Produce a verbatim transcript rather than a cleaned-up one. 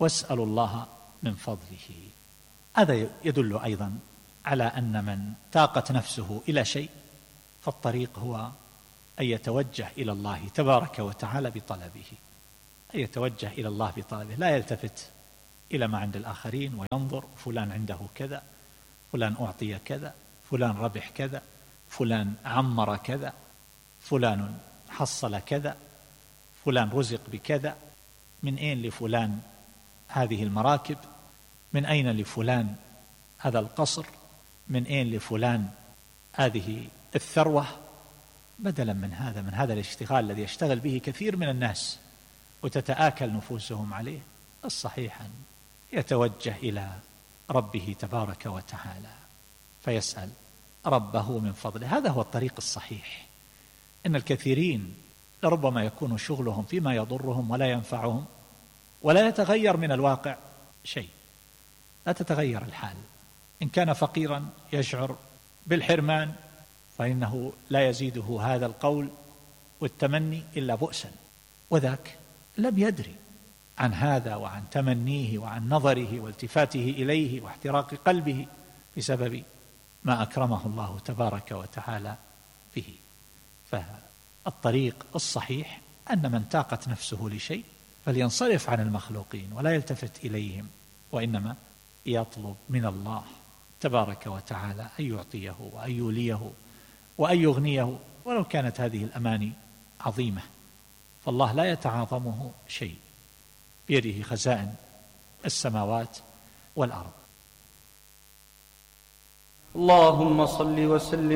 واسألوا الله من فضله. هذا يدل أيضا على أن من تاقت نفسه إلى شيء فالطريق هو أن يتوجه إلى الله تبارك وتعالى بطلبه، أن يتوجه إلى الله بطلبه، لا يلتفت إلى ما عند الآخرين وينظر فلان عنده كذا، فلان أعطي كذا، فلان ربح كذا، فلان عمر كذا، فلان حصل كذا، فلان رزق بكذا، من أين لفلان هذه المراكب، من أين لفلان هذا القصر، من أين لفلان هذه الثروة. بدلا من هذا من هذا الاشتغال الذي يشتغل به كثير من الناس وتتآكل نفوسهم عليه، الصحيح أن يتوجه إلى ربه تبارك وتعالى فيسأل ربه من فضله. هذا هو الطريق الصحيح. إن الكثيرين لربما يكون شغلهم فيما يضرهم ولا ينفعهم ولا يتغير من الواقع شيء، لا تتغير الحال. إن كان فقيرا يشعر بالحرمان فإنه لا يزيده هذا القول والتمني إلا بؤسا، وذاك لم يدري عن هذا وعن تمنيه وعن نظره والتفاته إليه واحتراق قلبه بسبب ما أكرمه الله تبارك وتعالى به. فالطريق الصحيح أن من تاقت نفسه لشيء فلينصرف عن المخلوقين ولا يلتفت إليهم، وإنما يطلب من الله تبارك وتعالى أن يعطيه وأن يوليه وأن يغنيه، ولو كانت هذه الأماني عظيمة، فالله لا يتعاظمه شيء، بيده خزائن السماوات والأرض. اللهم صل وسلم